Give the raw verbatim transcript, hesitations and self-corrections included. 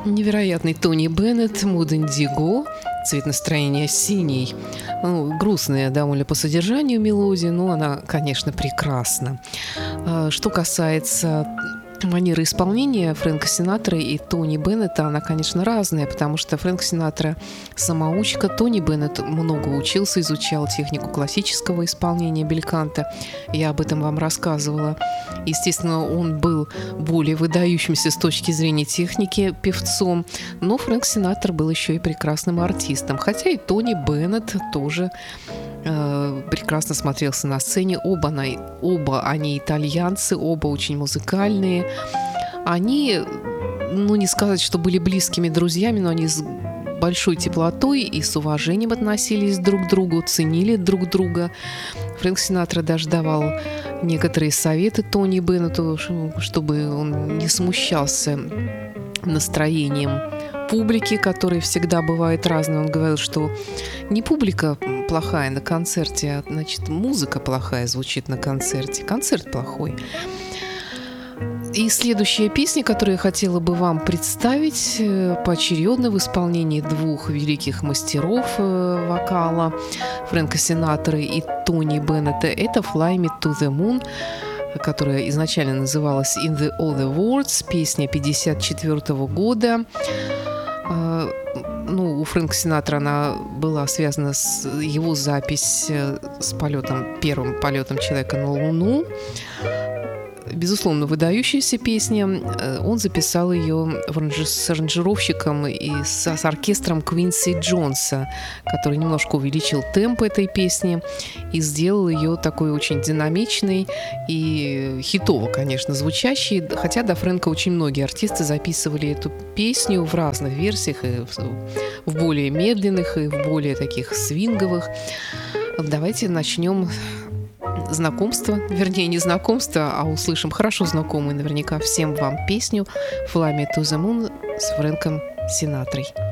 Невероятный Тони Беннет, Mood Indigo, цвет настроения синий. Ну, грустная довольно по содержанию мелодия, но она, конечно, прекрасна. Что касается манеры исполнения Фрэнка Синатры и Тони Беннета, она, конечно, разная, потому что Фрэнк Синатра самоучка, Тони Беннет много учился, изучал технику классического исполнения бельканто. Я об этом вам рассказывала. Естественно, он был более выдающимся с точки зрения техники певцом, но Фрэнк Синатра был еще и прекрасным артистом, хотя и Тони Беннет тоже э, прекрасно смотрелся на сцене. Оба, на, оба они итальянцы, оба очень музыкальные. Они, ну не сказать, что были близкими друзьями, но они с большой теплотой и с уважением относились друг к другу, ценили друг друга. Фрэнк Синатра даже давал некоторые советы Тони Беннету, чтобы он не смущался настроением публики, которая всегда бывает разной. Он говорил, что не публика плохая на концерте, а значит, музыка плохая звучит на концерте, концерт плохой. И следующая песня, которую я хотела бы вам представить, поочередно в исполнении двух великих мастеров вокала Фрэнка Синатры и Тони Беннета, это «Fly Me to the Moon», которая изначально называлась «In the Other Worlds», песня пятьдесят четвёртого года. Ну, у Фрэнка Синатра она была связана с его запись с полетом, первым полетом человека на Луну. Безусловно, выдающаяся песня. Он записал ее с аранжировщиком и с, с оркестром Квинси Джонса, который немножко увеличил темп этой песни и сделал ее такой очень динамичной и хитово, конечно, звучащей. Хотя до Фрэнка очень многие артисты записывали эту песню в разных версиях, и в, в более медленных, и в более таких свинговых. Давайте начнем знакомство, вернее, не знакомство, а услышим хорошо знакомую наверняка всем вам песню «Fly Me to the Moon» с Фрэнком Синатрой.